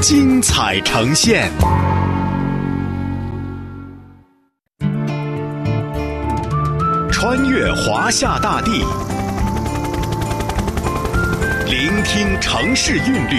精彩呈现。穿越华夏大地，聆听城市韵律，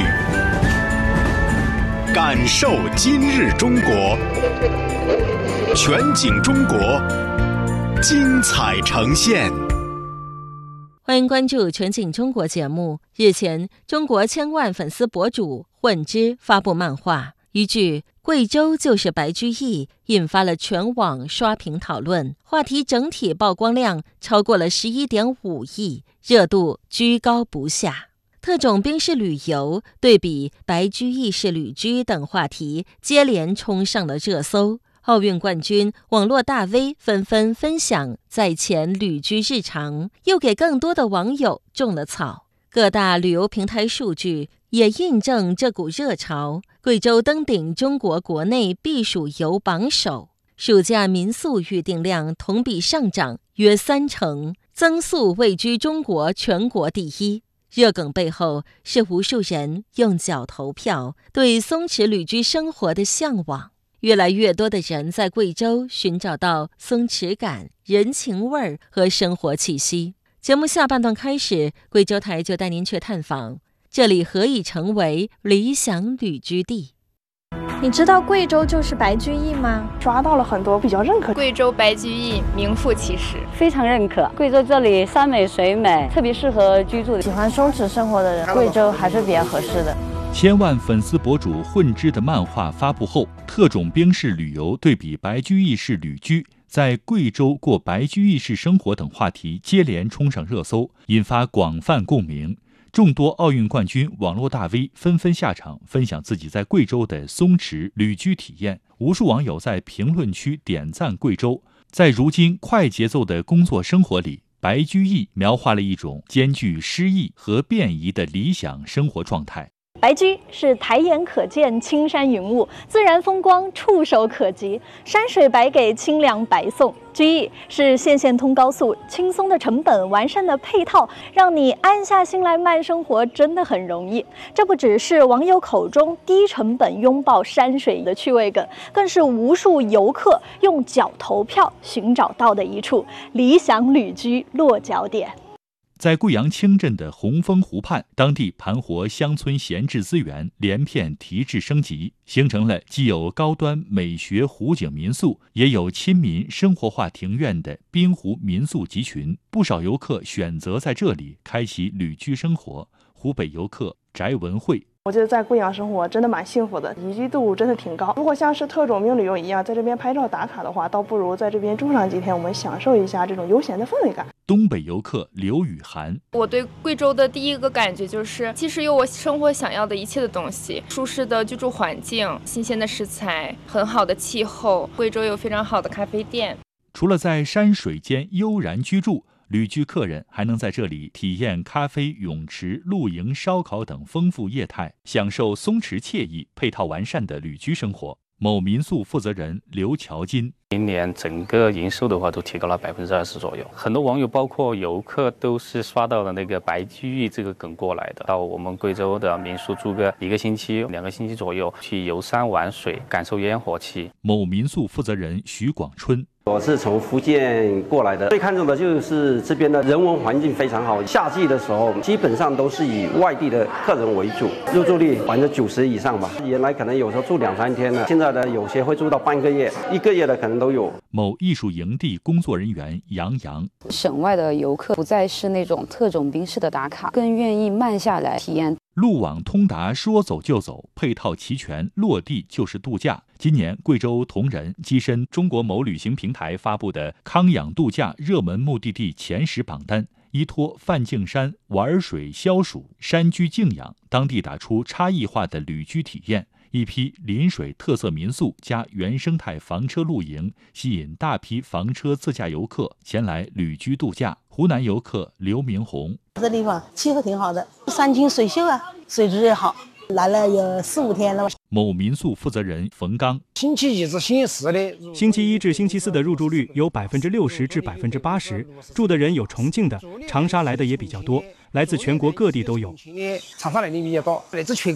感受今日中国。全景中国，精彩呈现。 欢迎关注全景中国节目。日前，中国千万粉丝博主混之发布漫画，一句“贵州就是白居易”引发了全网刷屏讨论，话题整体曝光量超过了11.5亿，热度居高不下。特种兵式旅游对比白居易式旅居等话题接连冲上了热搜。奥运冠军、网络大 V 纷纷分享在前旅居日常，又给更多的网友种了草。各大旅游平台数据也印证这股热潮，贵州登顶中国国内避暑游榜首，暑假民宿预订量同比上涨约30%，增速位居中国全国第一。热梗背后是无数人用脚投票，对松弛旅居生活的向往。越来越多的人在贵州寻找到松弛感、人情味儿和生活气息。节目下半段开始，贵州台就带您去探访这里何以成为理想旅居地。 你知道贵州就是白居易吗？ 抓到了很多比较认可。 贵州白居易名副其实， 非常认可。贵州这里山美水美，特别适合居住。 喜欢松弛生活的人，贵州还是比较合适的。 千万粉丝博主混之的漫画发布后，特种兵式旅游对比白居易式旅居，在贵州过白居易式生活等话题接连冲上热搜，引发广泛共鸣。众多奥运冠军、网络大 V 纷纷下场分享自己在贵州的松弛旅居体验，无数网友在评论区点赞贵州。在如今快节奏的工作生活里，白居易描画了一种兼具诗意和便宜的理想生活状态。 白居是抬眼可见青山云雾，自然风光触手可及，山水白给，清凉白送。居易是线线通高速，轻松的成本，完善的配套，让你安下心来慢生活真的很容易。这不只是网友口中低成本拥抱山水的趣味梗，更是无数游客用脚投票寻找到的一处理想旅居落脚点。 在贵阳清镇的红枫湖畔，当地盘活乡村闲置资源，连片提质升级，形成了既有高端美学湖景民宿，也有亲民生活化庭院的滨湖民宿集群。不少游客选择在这里开启旅居生活。湖北游客翟文慧， 我觉得在贵阳生活真的蛮幸福的，宜居度真的挺高。如果像是特种兵旅游一样，在这边拍照打卡的话，倒不如在这边住上几天，我们享受一下这种悠闲的氛围感。 东北游客刘雨涵， 我对贵州的第一个感觉就是，其实有我生活想要的一切的东西：舒适的居住环境、新鲜的食材、很好的气候。贵州有非常好的咖啡店。 除了在山水间悠然居住，旅居客人还能在这里体验咖啡、泳池、露营、烧烤等丰富业态，享受松弛惬意、配套完善的旅居生活。某民宿负责人刘乔金， 今年整个营收的话都提高了20%左右，很多网友包括游客都是刷到了那个白居易这个梗过来的，到我们贵州的民宿住个1个星期、2个星期左右，去游山玩水，感受烟火气。 某民宿负责人徐广春， 我是从福建过来的，最看重的就是这边的人文环境非常好。夏季的时候，基本上都是以外地的客人为主，入住率90%以上吧。原来可能有时候住2-3天呢，现在的有些会住到半个月、1个月的可能都有。 某艺术营地工作人员杨洋， 省外的游客不再是那种特种兵式的打卡，更愿意慢下来体验。 路网通达，说走就走，配套齐全，落地就是度假。今年贵州铜仁跻身中国某旅行平台发布的康养度假热门目的地前10榜单，依托梵净山玩水消暑、山居静养，当地打出差异化的旅居体验。一批临水特色民宿加原生态房车露营，吸引大批房车自驾游客前来旅居度假。湖南游客刘明红， 这地方气候挺好的，山清水秀啊，水质也好，来了有4-5天了。 某民宿负责人冯刚， 星期1至星期4的， 星期1至星期4的入住率有60%至80%，住的人有重庆的、长沙来的也比较多，来自全国各地都有。 长沙来的比较多，来自全